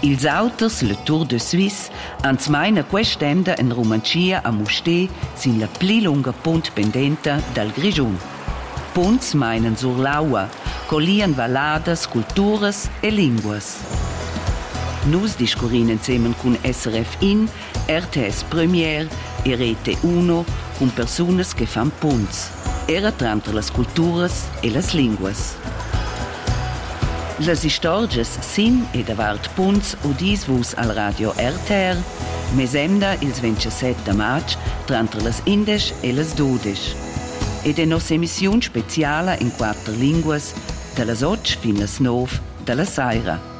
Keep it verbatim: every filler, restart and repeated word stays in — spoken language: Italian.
Ils auters, le Tour de Suisse, han smaina quest'enda in Romancia a Mustér sin la pli lunga punt pendenta dal Grigiun. Punts meinen sur l'aua, collian valladas, culturas e linguas. Nus discurin insieme con S R F in, R T S Premier e Rete Uno con personas che fan punts, era tra las culturas e las linguas. Las istorges sin e davart punts udis vus al radio R T R, mesemda ils ventisette maig tra las indes e las dudes. Ed è nos emissiun speciala in quattro linguas, da las otg fin las nov da la saira.